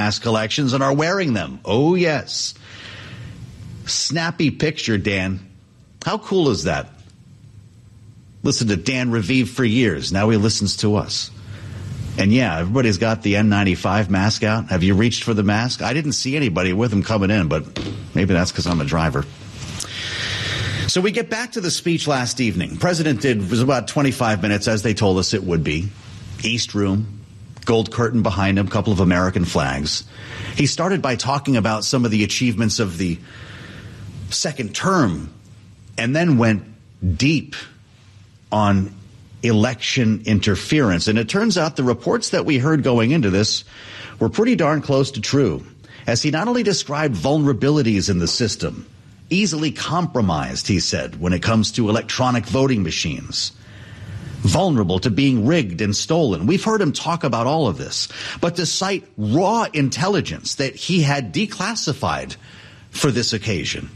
mask collections and are wearing them. Oh, yes. Snappy picture, Dan. How cool is that? Listened to Dan Raviv for years. Now he listens to us. And yeah, everybody's got the N95 mask out. Have you reached for the mask? I didn't see anybody with them coming in, but maybe that's because I'm a driver. So we get back to the speech last evening. President was about 25 minutes, as they told us it would be. East Room, gold curtain behind him, a couple of American flags. He started by talking about some of the achievements of the second term and then went deep on election interference. And it turns out the reports that we heard going into this were pretty darn close to true, as he not only described vulnerabilities in the system, easily compromised, he said, when it comes to electronic voting machines, vulnerable to being rigged and stolen. We've heard him talk about all of this, but to cite raw intelligence that he had declassified for this occasion.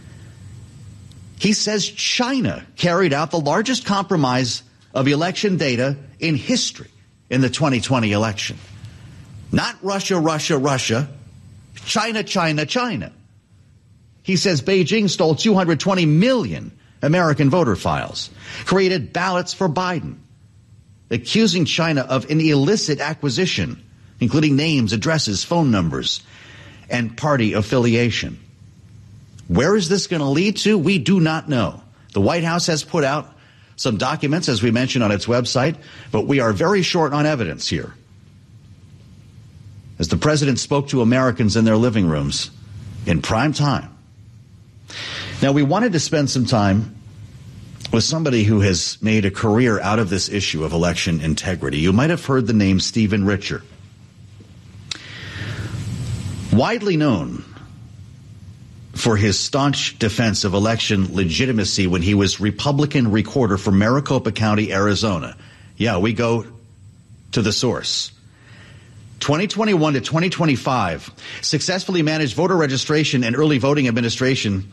He says China carried out the largest compromise of election data in history in the 2020 election. Not Russia, Russia, Russia. China, China, China. He says Beijing stole 220 million American voter files, created ballots for Biden, accusing China of an illicit acquisition, including names, addresses, phone numbers, and party affiliation. Where is this going to lead to? We do not know. The White House has put out some documents, as we mentioned, on its website, but we are very short on evidence here. As the president spoke to Americans in their living rooms in prime time. Now, we wanted to spend some time with somebody who has made a career out of this issue of election integrity. You might have heard the name Stephen Richer. Widely known for his staunch defense of election legitimacy when he was Republican recorder for Maricopa County, Arizona. Yeah, we go to the source. 2021 to 2025, successfully managed voter registration and early voting administration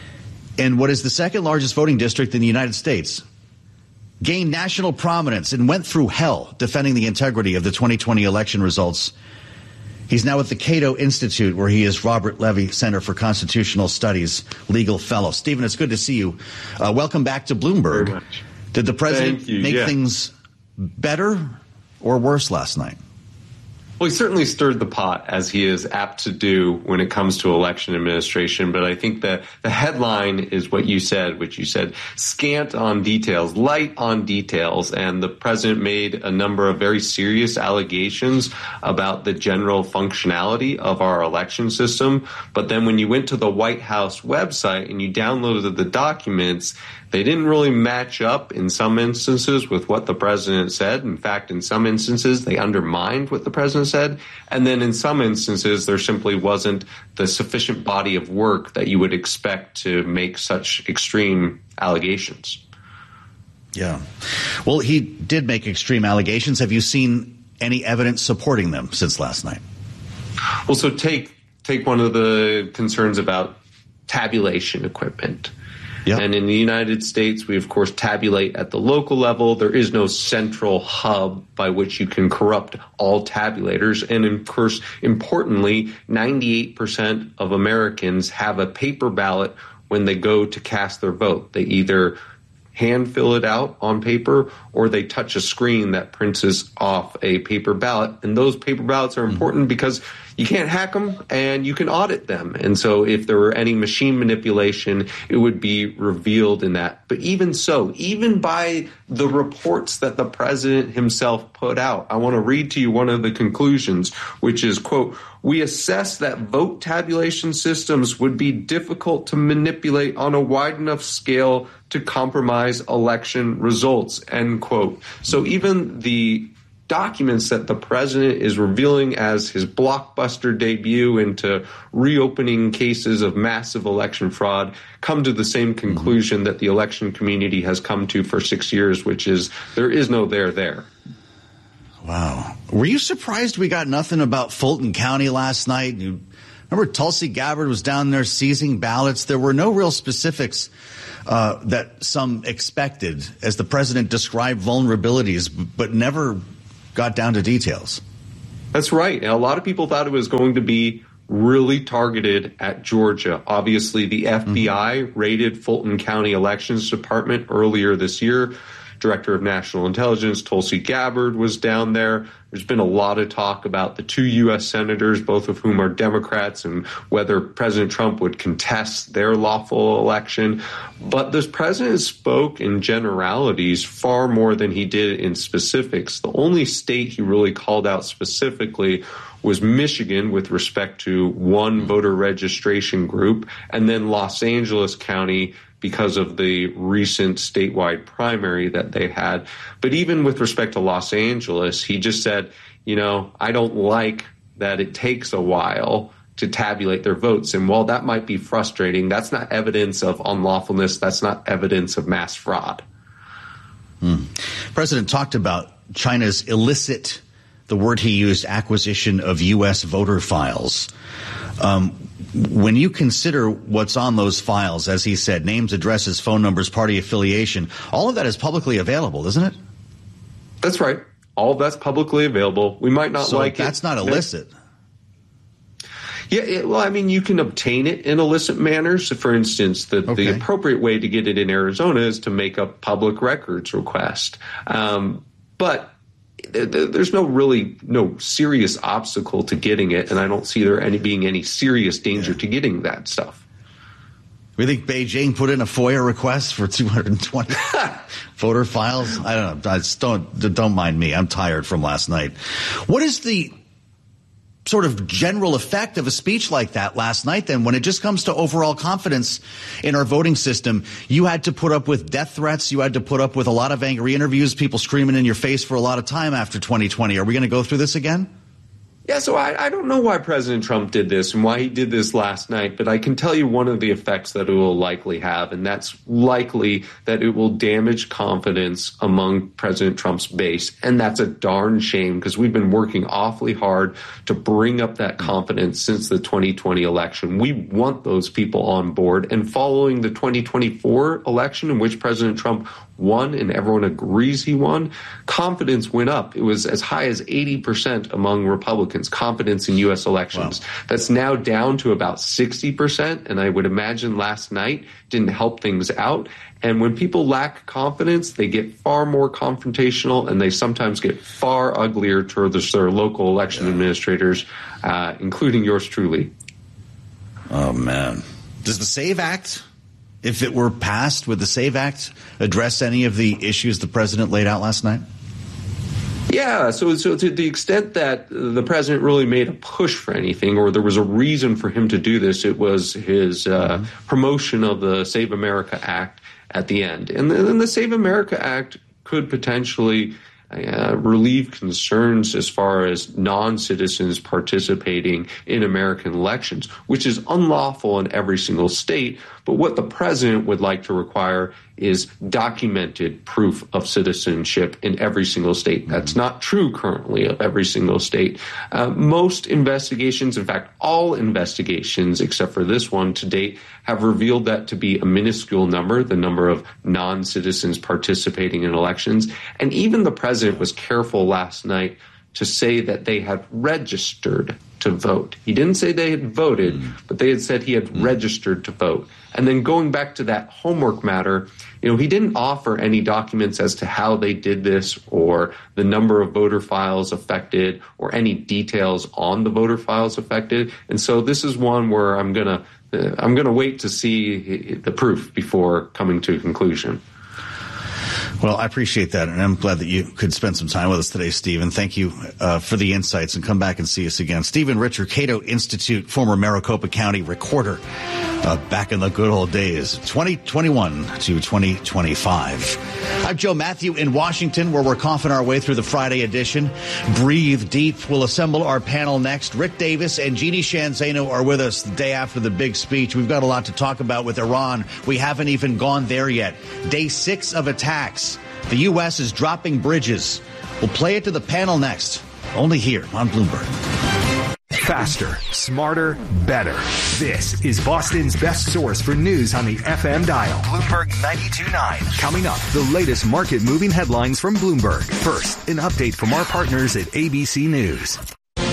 in what is the second largest voting district in the United States. Gained national prominence and went through hell defending the integrity of the 2020 election results. He's now at the Cato Institute, where he is Robert Levy Center for Constitutional Studies legal fellow. Stephen, it's good to see you. Welcome back to Bloomberg. Very much. Did the president make things better or worse last night? Well, he certainly stirred the pot, as he is apt to do when it comes to election administration. But I think that the headline is what you said, which you said scant on details, light on details. And the president made a number of very serious allegations about the general functionality of our election system. But then when you went to the White House website and you downloaded the documents, they didn't really match up in some instances with what the president said. In fact, in some instances, they undermined what the president said. And then in some instances, there simply wasn't the sufficient body of work that you would expect to make such extreme allegations. Yeah. Well, he did make extreme allegations. Have you seen any evidence supporting them since last night? Well, so take one of the concerns about tabulation equipment. Yep. And in the United States, we, of course, tabulate at the local level. There is no central hub by which you can corrupt all tabulators. And, of course, importantly, 98% of Americans have a paper ballot when they go to cast their vote. They either hand fill it out on paper or they touch a screen that prints off a paper ballot. And those paper ballots are important because you can't hack them and you can audit them. And so if there were any machine manipulation, it would be revealed in that. But even so, even by the reports that the president himself put out, I want to read to you one of the conclusions, which is, quote, "We assess that vote tabulation systems would be difficult to manipulate on a wide enough scale to compromise election results," end quote. So even the documents that the president is revealing as his blockbuster debut into reopening cases of massive election fraud come to the same conclusion that the election community has come to for 6 years, which is there is no there. Wow. Were you surprised we got nothing about Fulton County last night? You remember Tulsi Gabbard was down there seizing ballots. There were no real specifics that some expected as the president described vulnerabilities, but never got down to details. That's right. And a lot of people thought it was going to be really targeted at Georgia. Obviously, the FBI raided Fulton County Elections Department earlier this year. Director of National Intelligence, Tulsi Gabbard, was down there. There's been a lot of talk about the two U.S. senators, both of whom are Democrats, and whether President Trump would contest their lawful election. But the president spoke in generalities far more than he did in specifics. The only state he really called out specifically was Michigan with respect to one voter registration group, and then Los Angeles County because of the recent statewide primary that they had. But even with respect to Los Angeles, he just said, I don't like that it takes a while to tabulate their votes. And while that might be frustrating, that's not evidence of unlawfulness. That's not evidence of mass fraud. President talked about China's illicit, the word he used, acquisition of U.S. voter files. When you consider what's on those files, as he said, names, addresses, phone numbers, party affiliation, all of that is publicly available, isn't it? That's right. All of that's publicly available. We might not like it. So that's not illicit. Yeah, you can obtain it in illicit manners. For instance, the appropriate way to get it in Arizona is to make a public records request. But there's no serious obstacle to getting it, and I don't see there being any serious danger to getting that stuff. We think Beijing put in a FOIA request for 220 voter files? I don't know. Don't mind me. I'm tired from last night. What is the sort of general effect of a speech like that last night, then, when it just comes to overall confidence in our voting system? You had to put up with death threats. You had to put up with a lot of angry interviews, people screaming in your face for a lot of time after 2020. Are we going to go through this again? Yeah, so I don't know why President Trump did this and why he did this last night, but I can tell you one of the effects that it will likely have, and that's likely that it will damage confidence among President Trump's base. And that's a darn shame, because we've been working awfully hard to bring up that confidence since the 2020 election. We want those people on board. And following the 2024 election, in which President Trump won and everyone agrees he won, confidence went up. It was as high as 80% among Republicans, confidence in U.S. elections. Wow. That's now down to about 60%, and I would imagine last night didn't help things out. And when people lack confidence, they get far more confrontational, and they sometimes get far uglier towards their local election administrators, including yours truly. Oh, man. Does the SAVE Act, if it were passed, would the SAVE Act address any of the issues the president laid out last night? Yeah, so to the extent that the president really made a push for anything, or there was a reason for him to do this, it was his promotion of the Save America Act at the end. And the Save America Act could potentially relieve concerns as far as non-citizens participating in American elections, which is unlawful in every single state. But what the president would like to require is documented proof of citizenship in every single state. That's not true currently of every single state. Most investigations, in fact, all investigations except for this one to date, have revealed that to be a minuscule number, the number of non-citizens participating in elections. And even the president was careful last night to say that they had registered to vote. He didn't say they had voted, but they had said he had registered to vote. And then going back to that homework matter, he didn't offer any documents as to how they did this, or the number of voter files affected, or any details on the voter files affected. And so this is one where I'm gonna wait to see the proof before coming to a conclusion. Well, I appreciate that, and I'm glad that you could spend some time with us today, Stephen. Thank you for the insights, and come back and see us again. Stephen Richer, Cato Institute, former Maricopa County recorder, back in the good old days, 2021 to 2025. I'm Joe Matthew in Washington, where we're coughing our way through the Friday edition. Breathe deep. We'll assemble our panel next. Rick Davis and Jeannie Shanzano are with us the day after the big speech. We've got a lot to talk about with Iran. We haven't even gone there yet. Day 6 of attacks. The U.S. is dropping bridges. We'll play it to the panel next, only here on Bloomberg. Faster, smarter, better. This is Boston's best source for news on the FM dial. Bloomberg 92.9. Coming up, the latest market-moving headlines from Bloomberg. First, an update from our partners at ABC News.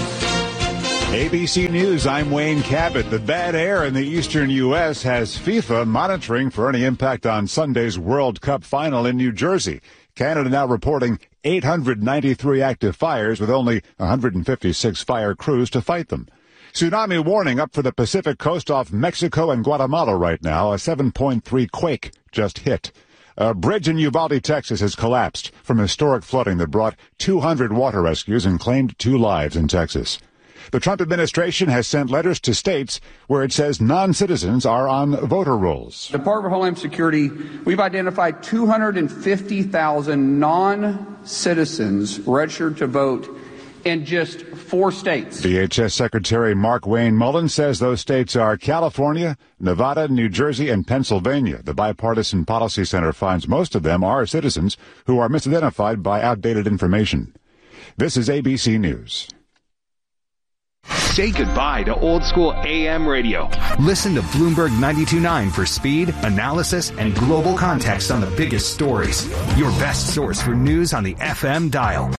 ABC News, I'm Wayne Cabot. The bad air in the eastern U.S. has FIFA monitoring for any impact on Sunday's World Cup final in New Jersey. Canada now reporting 893 active fires with only 156 fire crews to fight them. Tsunami warning up for the Pacific coast off Mexico and Guatemala right now. A 7.3 quake just hit. A bridge in Uvalde, Texas has collapsed from historic flooding that brought 200 water rescues and claimed 2 lives in Texas. The Trump administration has sent letters to states where it says non-citizens are on voter rolls. Department of Homeland Security, we've identified 250,000 non-citizens registered to vote in just 4 states. DHS Secretary Mark Wayne Mullen says those states are California, Nevada, New Jersey, and Pennsylvania. The Bipartisan Policy Center finds most of them are citizens who are misidentified by outdated information. This is ABC News. Say goodbye to old school AM radio. Listen to Bloomberg 92.9 for speed, analysis, and global context on the biggest stories. Your best source for news on the FM dial.